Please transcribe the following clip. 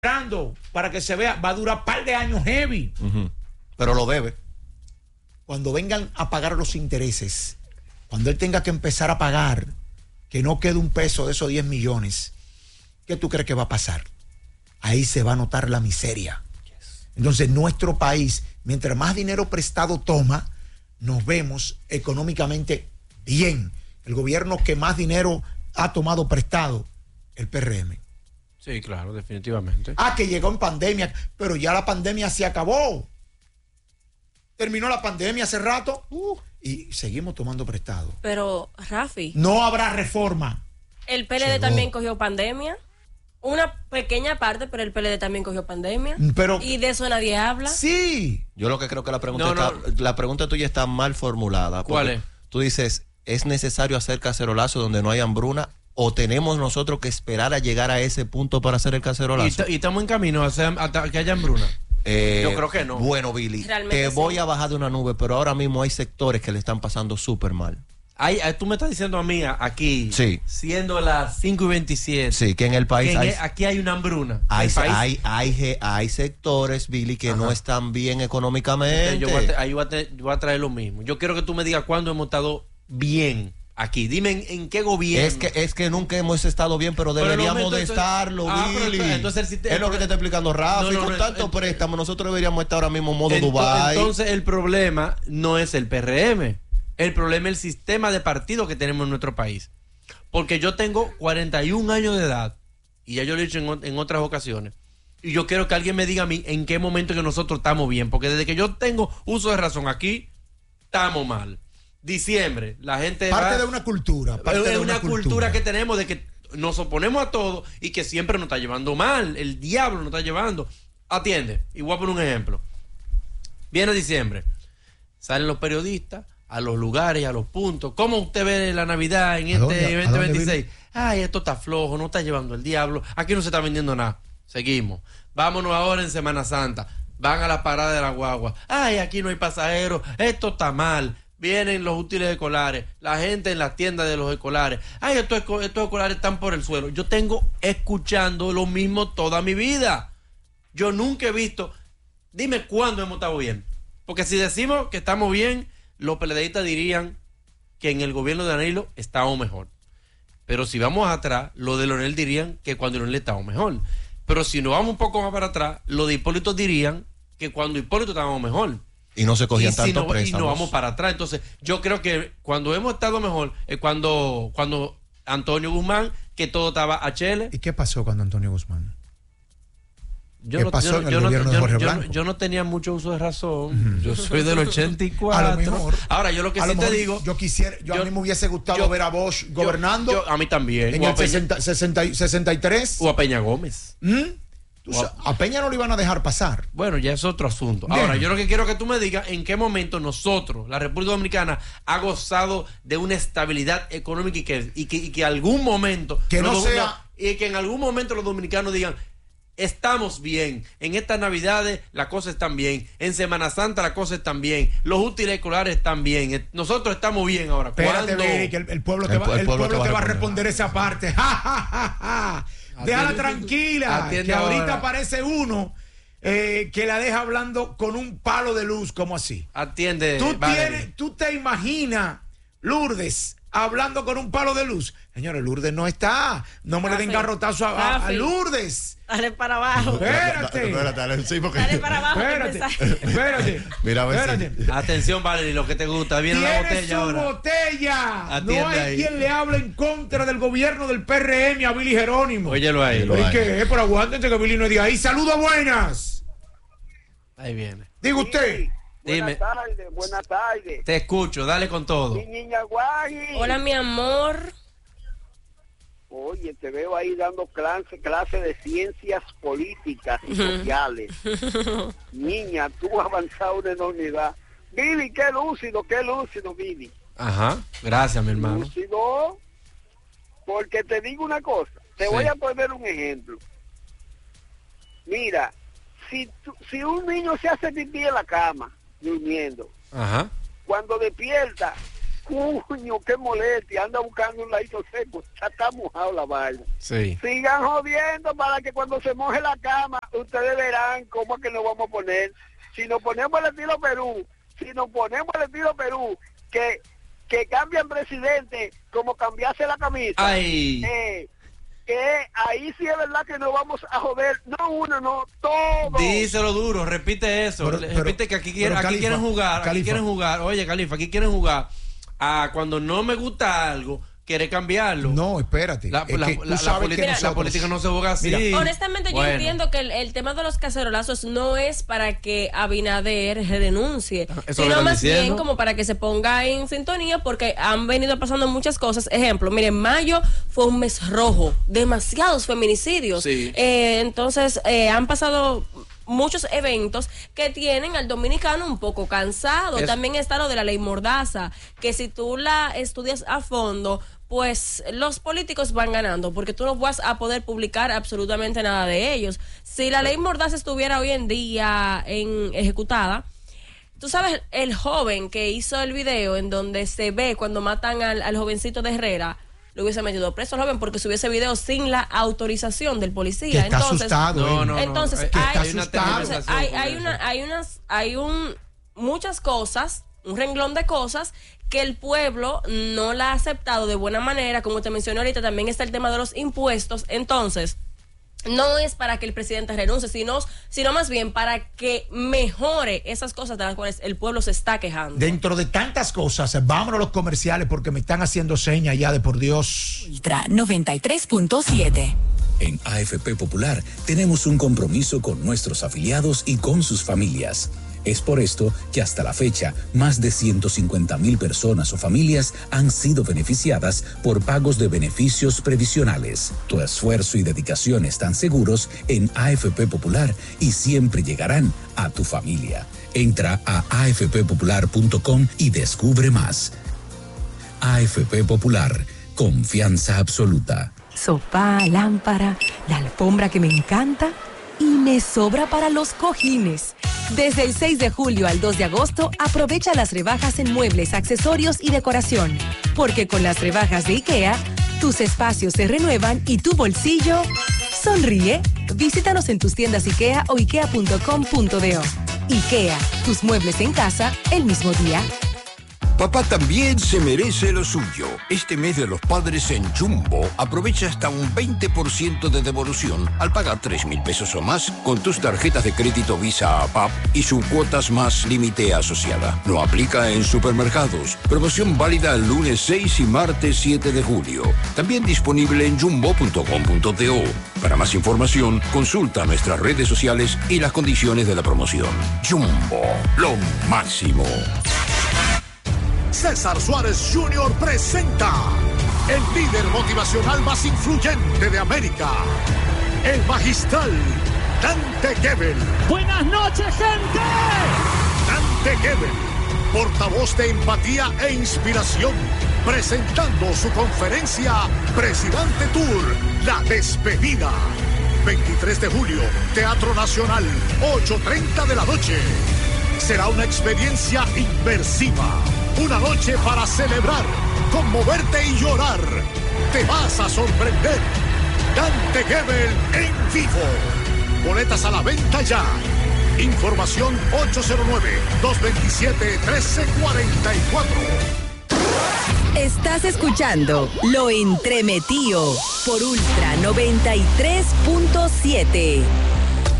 para que se vea, va a durar un par de años heavy. Pero lo debe. Cuando vengan a pagar los intereses, cuando él tenga que empezar a pagar, que no quede un peso de esos 10 millones, ¿qué tú crees que va a pasar? Ahí se va a notar la miseria. Entonces, nuestro país, mientras más dinero prestado toma, nos vemos económicamente bien. El gobierno que más dinero ha tomado prestado, el PRM. Sí, claro, definitivamente. Que llegó en pandemia, pero ya la pandemia se acabó. Terminó la pandemia hace rato y seguimos tomando prestado. Pero, Rafi, no habrá reforma. El PLD también cogió pandemia. Una pequeña parte, pero el PLD también cogió pandemia. Y de eso nadie habla. Sí. Yo lo que creo que la pregunta tuya está mal formulada. ¿Cuál es? Tú dices, ¿es necesario hacer cacerolazo donde no hay hambruna? ¿O tenemos nosotros que esperar a llegar a ese punto para hacer el cacerolazo? Y estamos en camino hasta que haya hambruna. Yo creo que no. Bueno, Billy, realmente voy a bajar de una nube, pero ahora mismo hay sectores que le están pasando súper mal. Tú me estás diciendo a mí aquí, sí, siendo las 5:27. Sí, que en el país aquí hay una hambruna. Hay sectores, Billy, que no están bien económicamente. Yo voy a traer lo mismo. Yo quiero que tú me digas cuándo hemos estado bien aquí. Dime en qué gobierno. Es que nunca hemos estado bien, pero deberíamos de estarlo, Billy. Entonces, es lo que te está explicando Rafa. Con tanto préstamo, nosotros deberíamos estar ahora mismo en modo Dubái. Entonces, el problema no es el PRM. El problema es el sistema de partido que tenemos en nuestro país. Porque yo tengo 41 años de edad, y ya yo lo he dicho en otras ocasiones, y yo quiero que alguien me diga a mí en qué momento que nosotros estamos bien, porque desde que yo tengo uso de razón aquí, estamos mal. Diciembre, la gente parte de una cultura. Es una cultura que tenemos de que nos oponemos a todo y que siempre nos está llevando mal. El diablo nos está llevando. Atiende, y voy a poner un ejemplo. Viene diciembre, salen los periodistas a los lugares, a los puntos. ¿Cómo usted ve la Navidad en este 2026? Esto está flojo, no está llevando el diablo. Aquí no se está vendiendo nada. Seguimos. Vámonos ahora en Semana Santa. Van a la parada de la guagua. Aquí no hay pasajeros. Esto está mal. Vienen los útiles escolares. La gente en las tiendas de los escolares. Estos escolares están por el suelo. Yo tengo escuchando lo mismo toda mi vida. Yo nunca he visto. Dime cuándo hemos estado bien. Porque si decimos que estamos bien, los PLDistas dirían que en el gobierno de Danilo estábamos mejor. Pero si vamos atrás, los de Leonel dirían que cuando Leonel estábamos mejor. Pero si nos vamos un poco más para atrás, los de Hipólito dirían que cuando Hipólito estábamos mejor. Y no se cogían tantos préstamos. Y nos vamos para atrás. Entonces, yo creo que cuando hemos estado mejor es cuando Antonio Guzmán, que todo estaba a chele. ¿Y qué pasó cuando Antonio Guzmán? Yo no tenía mucho uso de razón. Yo soy del 84. A lo mejor. Ahora, yo lo que sí te digo. A mí me hubiese gustado ver a Bosch gobernando. A mí también. En el 63. O a Peña Gómez. A Peña no lo iban a dejar pasar. Bueno, ya es otro asunto. Bien. Ahora, yo lo que quiero que tú me digas en qué momento nosotros, la República Dominicana, ha gozado de una estabilidad económica y que algún momento. Y que en algún momento los dominicanos digan: estamos bien, en estas Navidades las cosas están bien, en Semana Santa las cosas están bien, los útiles escolares están bien, nosotros estamos bien ahora. Espérate, que el pueblo te va a responder esa parte. Déjala tranquila, que ahorita aparece uno que la deja hablando con un palo de luz, como así. Atiende. Tú te imaginas Lourdes hablando con un palo de luz. Señores, Lourdes no está. No me le den garrotazo a Lourdes. Dale para abajo. Espérate. Dale para abajo. Espérate. Mira, espérate. Atención, Valerie, lo que te gusta. Viene la botella ahora. Botella. Atiende no hay ahí. quien le hable en contra del gobierno del PRM a Billy Jerónimo. Óyelo ahí. ¿Y qué? Pero aguántense que Billy no es de ahí. Saludos buenas. Ahí viene. Diga usted. Dime. Buenas tardes. Te escucho, dale con todo. Mi niña Guaji. Hola, mi amor. Oye, te veo ahí dando clase de ciencias políticas y sociales. Niña, tú has avanzado una enormidad. Billy, qué lúcido, Billy. Ajá, gracias, mi hermano. Lúcido, porque te digo una cosa. Te voy a poner un ejemplo. Mira, si un niño se hace pipí en la cama, durmiendo, ajá, cuando despierta, Coño, qué molestia, anda buscando un ladito seco, ya está mojado la vaina. Sí. Sigan jodiendo para que cuando se moje la cama, ustedes verán cómo es que nos vamos a poner. Si nos ponemos el estilo Perú, que cambian presidente como cambiase la camisa. Ay. Que ahí sí es verdad que nos vamos a joder, no uno, no, todo. Díselo duro, repite eso, repite que aquí quieren jugar, oye Califa, aquí quieren jugar a cuando no me gusta algo, quiere cambiarlo. No, espérate. La política no se juega así. Mira, honestamente yo entiendo que el tema de los cacerolazos no es para que Abinader renuncie, sino más bien como para que se ponga en sintonía, porque han venido pasando muchas cosas. Ejemplo, miren, mayo fue un mes rojo, demasiados feminicidios. Sí. Entonces han pasado muchos eventos que tienen al dominicano un poco cansado. También está lo de la ley Mordaza, que si tú la estudias a fondo, pues los políticos van ganando, porque tú no vas a poder publicar absolutamente nada de ellos. Si la ley Mordaza estuviera hoy en día ejecutada, tú sabes, el joven que hizo el video en donde se ve cuando matan al jovencito de Herrera, lo hubiese metido preso al joven porque subió ese video sin la autorización del policía. Que está entonces, asustado. Hay muchas cosas, un renglón de cosas que el pueblo no la ha aceptado de buena manera. Como te mencioné ahorita, también está el tema de los impuestos. Entonces, no es para que el presidente renuncie, sino más bien para que mejore esas cosas de las cuales el pueblo se está quejando. Dentro de tantas cosas, vámonos a los comerciales porque me están haciendo señas ya de por Dios. Ultra 93.7. En AFP Popular tenemos un compromiso con nuestros afiliados y con sus familias. Es por esto que hasta la fecha, más de 150,000 personas o familias han sido beneficiadas por pagos de beneficios previsionales. Tu esfuerzo y dedicación están seguros en AFP Popular y siempre llegarán a tu familia. Entra a afppopular.com y descubre más. AFP Popular, confianza absoluta. Sofá, lámpara, la alfombra que me encanta y me sobra para los cojines. Desde el 6 de julio al 2 de agosto, aprovecha las rebajas en muebles, accesorios y decoración. Porque con las rebajas de IKEA, tus espacios se renuevan y tu bolsillo sonríe. Visítanos en tus tiendas IKEA o ikea.com.do. IKEA, tus muebles en casa el mismo día. Papá también se merece lo suyo. Este mes de los padres en Jumbo, aprovecha hasta un 20% de devolución al pagar 3,000 pesos o más con tus tarjetas de crédito Visa APAP y sus cuotas más límite asociada. No aplica en supermercados. Promoción válida el lunes 6 y martes 7 de julio. También disponible en jumbo.com.do. Para más información, consulta nuestras redes sociales y las condiciones de la promoción. Jumbo, lo máximo. César Suárez Jr. presenta el líder motivacional más influyente de América, el magistral Dante Gebel. ¡Buenas noches, gente! Dante Gebel, portavoz de empatía e inspiración, presentando su conferencia Presidente Tour, La Despedida. 23 de julio, Teatro Nacional, 8:30 de la noche. Será una experiencia inmersiva. Una noche para celebrar, conmoverte y llorar. Te vas a sorprender. Dante Gebel en vivo. Boletas a la venta ya. Información 809-227-1344. Estás escuchando Lo Entremetido por Ultra 93.7.